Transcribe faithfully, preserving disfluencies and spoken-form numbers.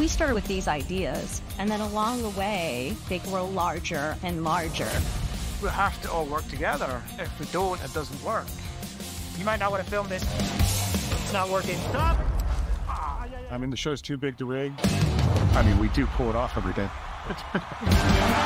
We started with these ideas, and then along the way, they grow larger and larger. We have to all work together. If we don't, it doesn't work. You might not want to film this. It's not working. Stop! I mean, the show's too big to rig. I mean, we do pull it off every day.